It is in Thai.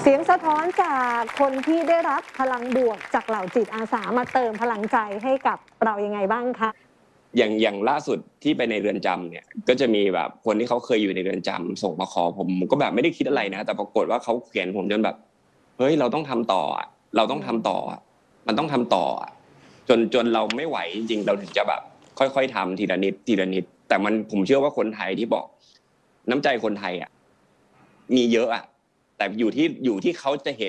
เสียงสะท้อนจากคนที่ได้รับพลังบวกจากเหล่าจิตอาสามาเติมพลังใจให้กับเรายังไงบ้างคะอย่างล่าสุดที่ไปในเรือนจำเนี่ยก็จะมีแบบคนที่เขาเคยอยู่ในเรือนจำส่งมาขอผมก็แบบไม่ได้คิดอะไรนะแต่ปรากฏว่าเขาเขียนผมจนแบบเฮ้ยเราต้องทำต่อเราต้องทำต่อมันต้องทำต่อจนเราไม่ไหวจริงๆเราถึงจะแบบค่อยๆทำทีละนิดทีละนิดแต่ผมเชื่อว่าคนไทยที่บอกน้ำใจคนไทยมีเยอะแต่อยู่ที่เขาจะเห็น